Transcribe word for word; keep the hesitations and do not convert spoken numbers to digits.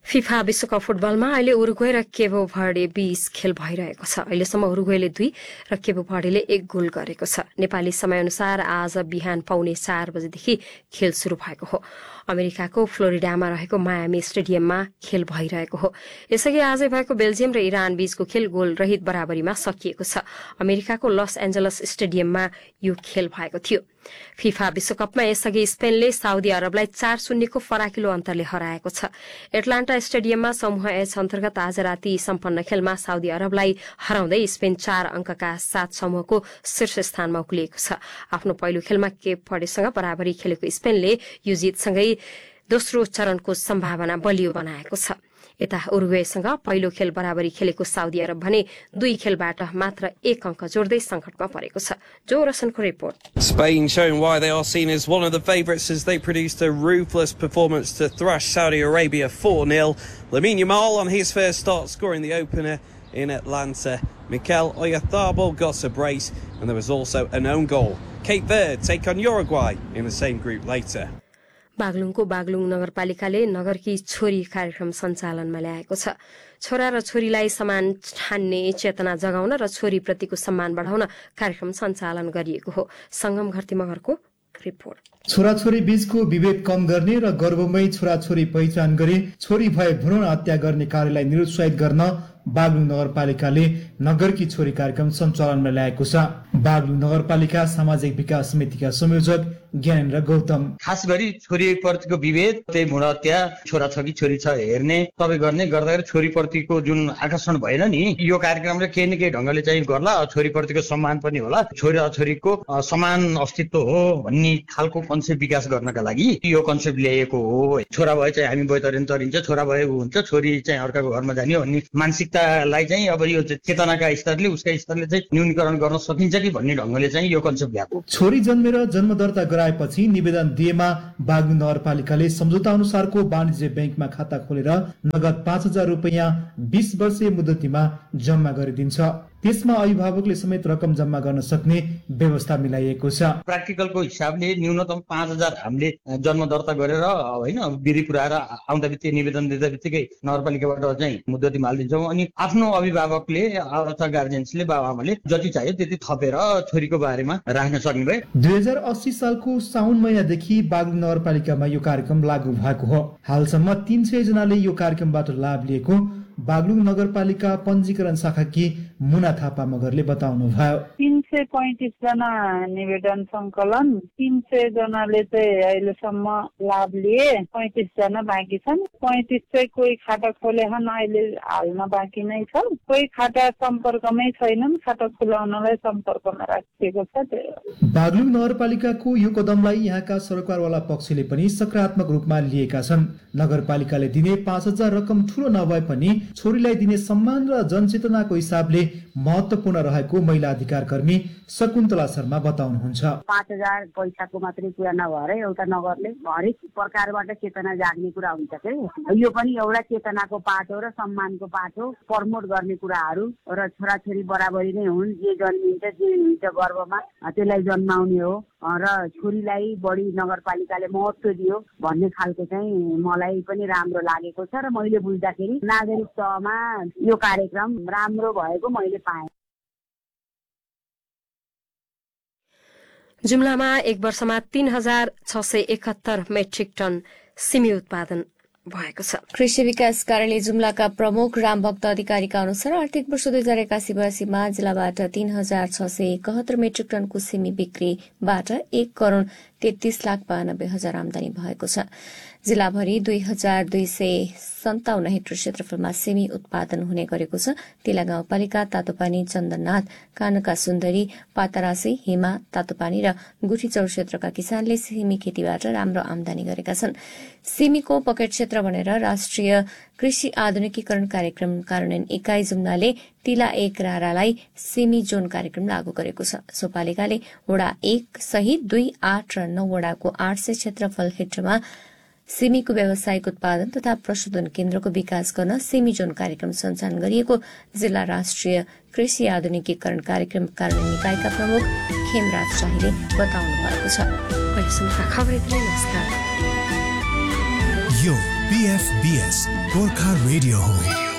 FIFA विश्वकप फुटबलमा अहिले उरुग्वे र केबो भर्डे बीच खेल भइरहेको छ। अहिलेसम्म उरुग्वेले दुई र केबो भर्डेले एक गोल गरेको छ। नेपाली समयअनुसार आज बिहान पाउने चार बजेदेखि खेल शुरू भएको हो। अमेरिकाको फ्लोरिडामा रहेको मायामी स्टेडियममा खेल भइरहेको हो। यसअघि आजै भएको बेल्जियम र इरान बीचको खेल गोल रहित बराबरीमा सकिएको छ। अमेरिकाको लस एन्जलस स्टेडियममा यो खेल भएको थियो। फिफा विश्वकपमा यसअघि स्पेनले साउदी अरबलाई चार शून्यको फराकिलो अन्तरले हराएको छ। एटलान्टा स्टेडियममा समूह एच अन्तर्गत आज राति सम्पन्न खेलमा साउदी अरबलाई हराउँदै स्पेन चार अंकका साथ समूहको शीर्ष स्थानमा उक्लिएको छ। आफ्नो पहिलो खेलमा केप भर्डेसँग बराबरी खेलेको स्पेनले यो जितसँगै दोस्रो चरणको सम्भावना बलियो बनाएको छ। यता उरुग्वेसँग पहिलो खेल बराबरी खेलेको साउदी अरब भने दुई खेलबाट मात्र एक अंक जोड्दै संकटमा परेको छ। जो रोशनको report. Spain showing why they are seen as one of the favourites as they produced a ruthless performance to thrash Saudi Arabia four nil. Lamine Yamal on his first start scoring the opener in Atlanta. Mikel Oyarzabal got a brace and there was also an own goal. Cape Verde take on Uruguay in the same group later. बागलुङको Baglung नगरपालिकाले नगरकी छोरी कार्यक्रम सञ्चालनमा ल्याएको छ। छोरा र छोरीलाई समान ठान्ने चेतना जगाउन र छोरीप्रतिको सम्मान बढाउन कार्यक्रम सञ्चालन गरिएको हो। संगम घरती मगरको रिपोर्ट। छोराछोरी बीचको विभेद कम गर्ने र गर्भमै छोराछोरी पहिचान गरी छोरी भए भ्रूण हत्या गर्ने कार्यलाई निरुत्साहित गर्न बागलुङ नगरपालिकाले नगरकी छोरी कार्यक्रम सञ्चालनमा ल्याएको छ। बागलुङ नगरपालिका सामाजिक विकास समितिका संयोजक ज्ञानेन्द्र गौतम खास गरी छोरी प्रतिको विभेद, त्यही भ्रूण हत्या, छोरा छ कि छोरी छ हेर्ने सबै गर्ने गर्दाखेरि छोरी प्रतिको जुन आकर्षण भएन नि, यो कार्यक्रमले केही न केही ढंगले चाहिँ गर्ला। छोरी प्रतिको सम्मान पनि होला, छोरा छोरीको समान अस्तित्व हो भन्ने खालको कन्सेप्ट विकास गर्नका लागि यो कन्सेप्ट ल्याएको हो। छोरा भए चाहिँ हामी बैतरिन तरिन्छ, छोरा भए ऊ हुन्छ, छोरी चाहिँ अर्काको घरमा जाने भन्ने मानसिकतालाई चाहिँ अब यो चेतनाका स्तरले उसका स्तरले चाहिँ न्यूनीकरण गर्न सकिन्छ कि भन्ने ढंगले चाहिँ यो कन्सेप्ट ल्याएको। छोरी जन्मेर जन्म दर्ता गराएपछि निवेदन दिएमा बागलुङ नगरपालिकाले सम्झौता अनुसारको वाणिज्य बैंकमा खाता खोलेर नगद पाँच हजार रुपियाँ बीस वर्षीय मुद्दतीमा जम्मा गरिदिन्छ। त्यसमा अभिभावकले समेत रकम जम्मा गर्न सक्ने व्यवस्था मिलाइएको छ। प्र्याक्टिकलको हिसाबले न्यूनतम पाँच हजार हामीले जन्म दर्ता गरेर होइन विधि पुऱ्याएर आउँदा बित्तिकै निवेदन दिँदा बित्तिकै नगरपालिकाबाट चाहिँ मुद्दतीमा हालिदिन्छौँ। अनि आफ्नो अभिभावकले अथवा गार्जियन्सले बाबाआमाले जति चाहियो त्यति थपेर छोरीको बारेमा राख्न सक्ने भए। दुई हजार अस्सी सालको साउन महिनादेखि बागलुङ नगरपालिकामा यो कार्यक्रम लागू भएको हो। हालसम्म तीन सय जनाले यो कार्यक्रमबाट लाभ लिएको बागलुङ नगरपालिका पञ्जीकरण शाखाकी मुना थापा मगरले बताउनु भयो। तीन सय पैंतिस जना निवेदन संकलन, तीन सय जनाले चाहिँ अहिलेसम्म लाभ लिए, पैंतिस जना बाँकी छन्। पैंतिस चाहिँ कोही खाता खोले छन्, अहिले हाल्न बाँकी नै छ। कोही खाता सम्पर्कमै छैनन्, खाता खुलाउनलाई सम्पर्कमा राखिएको छ। बागलुङ नगरपालिकाको यो कदमलाई यहाँका सरकारवाला पक्षले पनि सकारात्मक रूपमा लिएका छन्। नगरपालिकाले दिने पाँच हजार रकम ठूलो नभए पनि छोरीलाई दिने सम्मान र जनचेतनाको हिसाबले महत्वपूर्ण रहेको महिला अधिकार कर्मी शकुन्तला शर्मा बताउनुहुन्छ। पाँच हजार पैसाको मात्रै कुरा नभएर एउटा नगरले हरेक प्रकारबाट चेतना जाग्ने कुरा हुन्छ कि यो पनि एउटा चेतनाको पाठ हो र सम्मानको पाठ हो। प्रमोट गर्ने कुराहरू र छोराछोरी बराबरी नै हुन्, जे जन्मिन्छ जे हुन्छ गर्भमा त्यसलाई जन्माउने हो र छोरीलाई बढी नगरपालिकाले महत्व दियो भन्ने खालको चाहिँ मलाई पनि राम्रो लागेको छ र मैले बुझ्दाखेरि नागरिक तहमा यो कार्यक्रम राम्रो भएको मैले पाएँ। जुम्लामा एक वर्षमा तीन हजार छ सय एकहत्तर मेट्रिक टन सिमी उत्पादन भएको छ। कृषि विकास कार्यालय जुम्लाका प्रमुख रामभक्त अधिकारीका अनुसार आर्थिक वर्ष दुई हजार एकासी बयासीमा जिल्लाबाट तीन हजार छ सय एकहत्तर मेट्रिक टनको सिमी बिक्रीबाट एक करोड़ तेत्तीस लाख बयानब्बे हजार आमदानी भएको छ। जिल्लाभरि दुई हजार दुई सय सन्ताउन्न हेक्टर क्षेत्रफलमा सिमी उत्पादन हुने गरेको छ। तिला गाउँपालिका, तातोपानी, चन्दननाथ, कानका सुन्दरी, पातारासी, हिमा, तातोपानी र गुठीचौर क्षेत्रका किसानले सिमी खेतीबाट राम्रो आमदानी गरेका छन्। सिमीको पकेट क्षेत्र भनेर राष्ट्रिय कृषि आधुनिकीकरण कार्यक्रम कार्यान्वयन इकाई जुम्लाले तिला एक रारालाई सिमी जोन कार्यक्रम लागू गरेको छ। सो पालिकाले वडा एक सहित दुई, आठ र नौ वडाको आठ सय क्षेत्रफल हेक्टरमा सिमीको व्यावसायिक उत्पादन तथा प्रशोधन केन्द्रको विकास गर्न सिमी जोन कार्यक्रम सञ्चालन गरिएको जिल्ला राष्ट्रिय कृषि आधुनिकीकरण कार्यक्रम कार्यान्वयन निकायका प्रमुख खेमराज शाहीले बताउनु भएको छ। यो पीएफबीएस गोर्खा रेडियो हो।